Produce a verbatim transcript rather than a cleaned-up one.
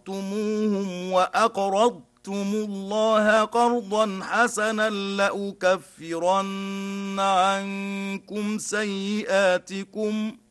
أقرضتموهم وأقرضتم الله قرضا حسنا لأكفرن عنكم سيئاتكم